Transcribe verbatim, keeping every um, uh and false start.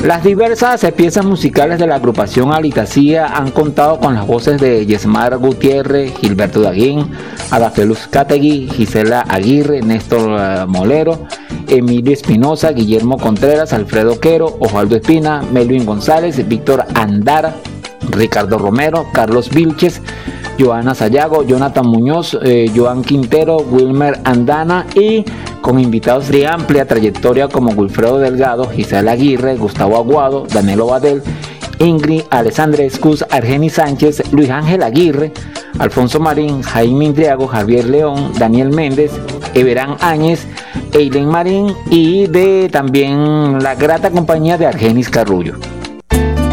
Las diversas piezas musicales de la agrupación Alitacía han contado con las voces de Yesmar Gutiérrez, Gilberto Daguín, Adafeluz Cátegui, Gisela Aguirre, Néstor Molero, Emilio Espinosa, Guillermo Contreras, Alfredo Quero, Osvaldo Espina, Melvin González, Víctor Andara, Ricardo Romero, Carlos Vilches, Joana Sayago, Jonathan Muñoz, eh, Joan Quintero, Wilmer Andana y con invitados de amplia trayectoria como Wilfredo Delgado, Gisela Aguirre, Gustavo Aguado, Danilo Badel, Ingrid Alessandra Escuz, Argeni Sánchez, Luis Ángel Aguirre, Alfonso Marín, Jaime Indriago, Javier León, Daniel Méndez, Everán Áñez, Eileen Marín y de también la grata compañía de Argenis Carrullo.